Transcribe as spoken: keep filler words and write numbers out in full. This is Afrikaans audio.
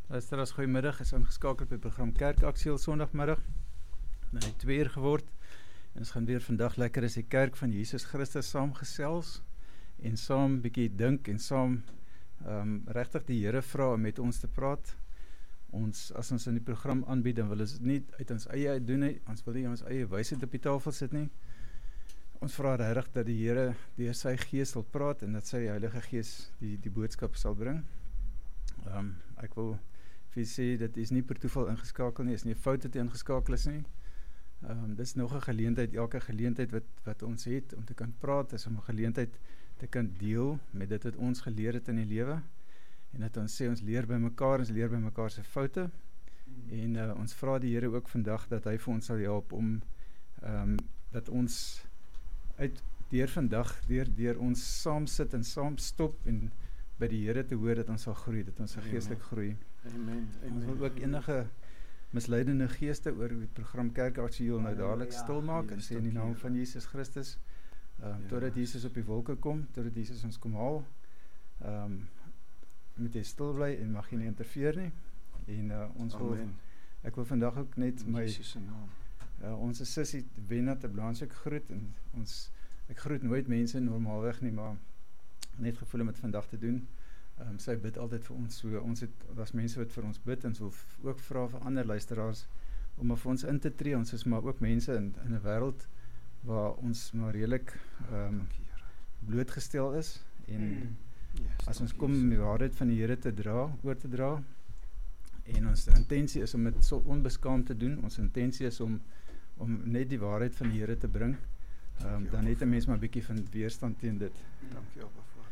Luisteraars, goeiemiddag, is ingeskakeld by die program Kerkaksie op Sondagmiddag. Nou het twee uur geword en ons gaan weer vandag lekker as die kerk van Jesus Christus saamgesels en saam bietjie dink en saam um, regtig die Here vra om met ons te praat. Ons, as ons in die program aanbied, dan wil ons dit nie uit ons eie uit doen nie, ons wil nie ons eie wysheid op die tafel sit nie. Ons vra regtig dat die Here deur sy Gees sal praat en dat sy Heilige Gees die, die boodskap sal bring. Um, ek wil vir sê, dit is nie per toeval ingeskakel nie, is nie 'n fout dat hy ingeskakel is nie. Um, dit is nog 'n geleentheid, elke geleentheid wat, wat ons het om te kan praat, is om 'n geleentheid te kan deel met dit wat ons geleer het in die lewe. En dat ons sê, ons leer by mekaar, ons leer by mekaar se foute. Mm. En uh, ons vra die Here ook vandag dat hy vir ons sal help om, um, dat ons uit, deur vandag, deur, deur ons saam sit en saam stop en by die Here te hoor dat ons sal groei, dat ons sal geestelik groei. Amen. Ons wil ook enige misleidende geeste oor die program Kerkaksie nou dadelik ja, stil maak en sê in die naam van Jesus Christus, um, ja. totdat Jesus op die wolke kom, totdat Jesus ons kom haal, um, moet jy stil bly en mag jy nie interfereer nie. En uh, ons Amen. wil, ek wil vandag ook net in my, uh, ons sussie Wenna te Blansek groet, en ons, ek groet nooit mense normaalweg nie, maar net gevoel om het vandag te doen. Um, sy bid altyd vir ons, so ons het, as mense wat vir ons bid, en so ook vra vir ander luisteraars, om maar vir ons in te tree. Ons is maar ook mense in, in 'n wêreld, waar ons maar redelik um, blootgestel is, en mm. yes, as ons kom om die waarheid van die Here te dra, oor te dra, en ons intensie is om dit so onbeskaamd te doen, ons intensie is om, om net die waarheid van die Here te bring, um, dan het 'n mens maar 'n bietjie van weerstand teen dit. Dankie, Abba.